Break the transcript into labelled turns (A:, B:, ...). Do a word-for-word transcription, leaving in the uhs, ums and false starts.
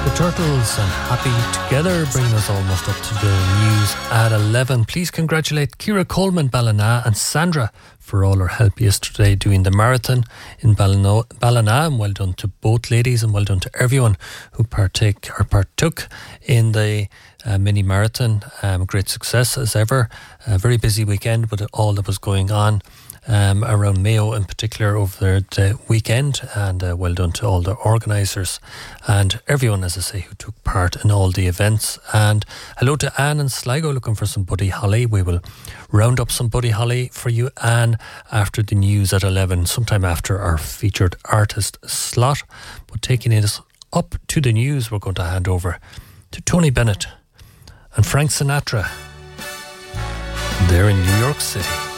A: Turtles and Happy Together bring us almost up to the news at eleven. Please congratulate Ciara Coleman Ballina and Sandra for all her help yesterday doing the marathon in Ballina, Ballina. And well done to both ladies, and well done to everyone who partake or partook in the uh, mini marathon. Um, great success as ever. A very busy weekend with all that was going on Um, around Mayo in particular over the weekend, and uh, well done to all the organisers and everyone, as I say, who took part in all the events. And hello to Anne in Sligo looking for some Buddy Holly. We will round up some Buddy Holly for you, Anne, after the news at eleven, sometime after our featured artist slot. But taking us up to the news, we're going to hand over to Tony Bennett and Frank Sinatra. They're in New York City.